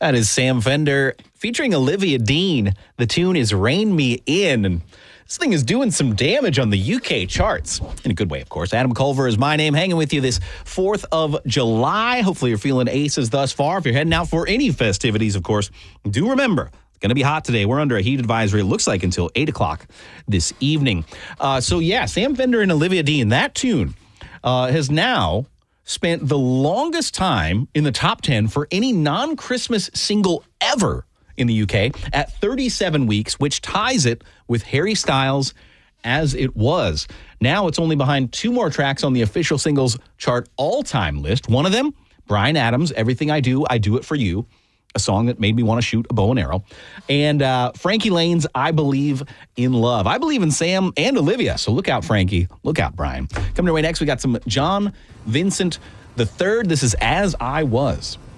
That is Sam Fender featuring Olivia Dean. The tune is Rain Me In. And this thing is doing some damage on the UK charts. In a good way, of course. Adam Culver is my name, hanging with you this 4th of July. Hopefully you're feeling aces thus far. If you're heading out for any festivities, of course, do remember, it's going to be hot today. We're under a heat advisory, it looks like, until 8 o'clock this evening. Sam Fender and Olivia Dean, that tune has now spent the longest time in the top 10 for any non-Christmas single ever in the UK at 37 weeks, which ties it with Harry Styles' As It Was. Now it's only behind 2 more tracks on the official singles chart all-time list. One of them, Bryan Adams' Everything I Do It For You, a song that made me want to shoot a bow and arrow. And Frankie Lane's I Believe in Love. I believe in Sam and Olivia, so look out, Frankie. Look out, Bryan. Coming your way next, we got some John Vincent III. This is As I Was.